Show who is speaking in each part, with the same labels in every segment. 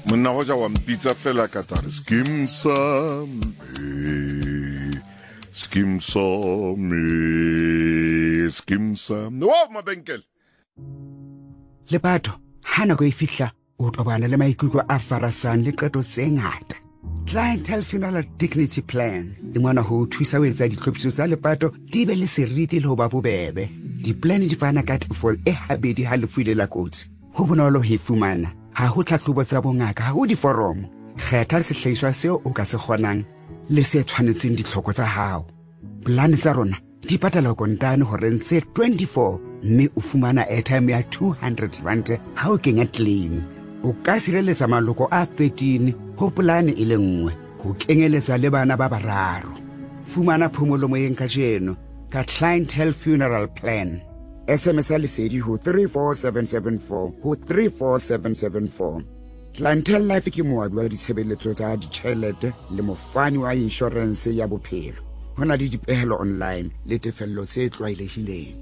Speaker 1: Monna go ja wa mpitsa fela ka tare skim some wow mabenkel
Speaker 2: Lepato hana go e fihla o tobana le maikutlo a farasang le qeto tse ngata. Clientele Funeral Dignity Plan di ngwana ho thusa ho etsa ditlhophiso tsa lepato di be le seriti le ho ba bobebe. Di-plan di fana ka tefo e habedi ha lefu ile la kotsi ho bonolo ho e fumana ha ho tlhahlobo tsa bongaka ha ho diforomo. Kgetha sehlahiswa seo o ka se kgonang le se tshwanetseng ditlhoko tsa hao. Plan tsa rona di patala kontane hore ntse 24 mme o fumana airtime ya 200 rand ha o kenya claim. O ka sireletsa maloko a 13 ho plan e le nngwe ho kenyeletsa le bana ba bararo. Fumana phomolo moyeng ka jeno ka Clientele Funeral Plan. SMS lesedi ho 34774 ho 34774. Clientele Life ke moabi wa ditshebeletso tsa ditjhelete le mofani wa insurance ya bophelo. Hona le dipehelo online le tefello tse tlwaelehileng.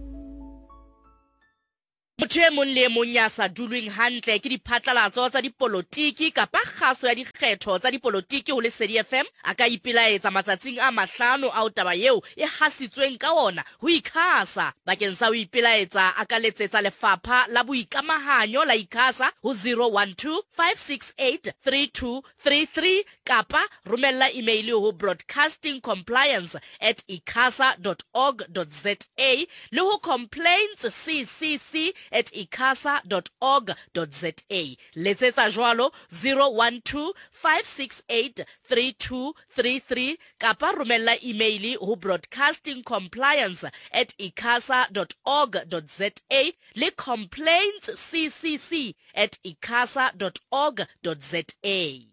Speaker 3: Motho e mong le mong ya sa dulweng hantle ke diphatlalatso tsa dipolotiki kapa kgaso ya dikgetho tsa dipolotiki ho Lesedi FM a ka ipelaetsa matsatsing a 5 a taba eo e hasitsweng ka ona ho ICASA. Bakeng sa ho ipelaetsa a ka letsetsa lefapha la boikamahanyo la ICASA ho 012 568 3233 kapa romella email ho broadcastingcompliance@icasa.org.za le ho complaints@icasa.org.za. Letsetsa jwalo 012 568 3233 kapa romella email ho broadcastingcompliance@icasa.org.za le complaints@icasa.org.za.